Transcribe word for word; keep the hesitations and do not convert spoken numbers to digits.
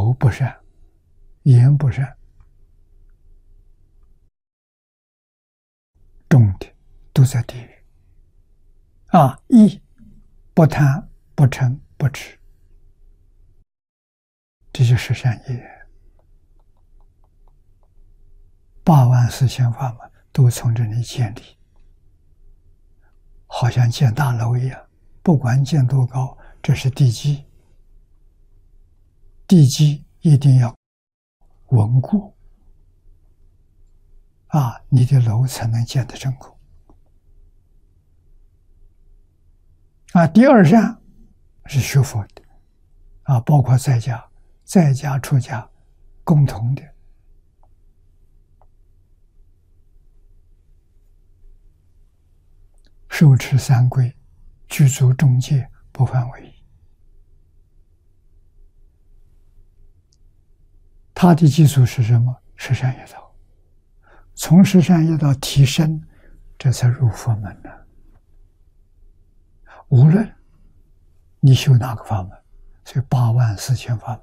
口不善，言不善，重的都在地狱。啊，意不贪不嗔不痴，这就是善业。八万四千法门都从这里建立，好像建大楼一样，不管建多高，这是地基。地基一定要稳固，啊，你的楼才能建得成功。啊，第二善是学佛的，啊，包括在家、在家出家共同的。受持三规，具足众戒，不犯违。它的基础是什么？十善业道。从十善业道提升，这才入佛门呢。无论你修哪个法门，所以八万四千法门，